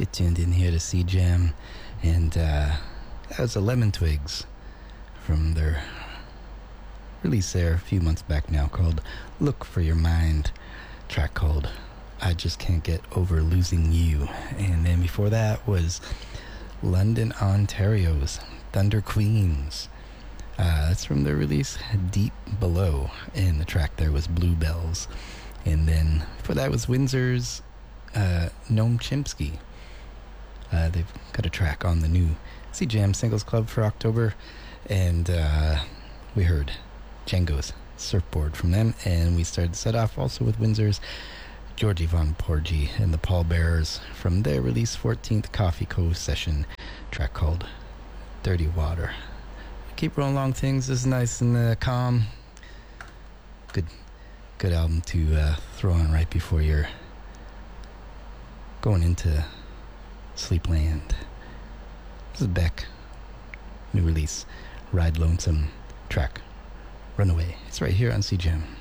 You tuned in here to C-Jam, and that was the Lemon Twigs from their release there a few months back now called Look for Your Mind, track called I Just Can't Get Over Losing You. And then before that was London, Ontario's Thunder Queens. That's from their release Deep Below, and the track there was Bluebells. And then before that was Windsor's Noam Chomsky. They've got a track on the new C-Jam Singles Club for October, and we heard Django's Surfboard from them, and we started to set off also with Windsor's Georgie Von Porgy and the Pallbearers from their release 14th Coffee Co. session, track called Dirty Water. Keep rolling along things. This is nice and calm. Good album to throw on right before you're going into Sleepland. This is Beck. New release, Ride Lonesome, track Runaway. It's right here on C-Jam.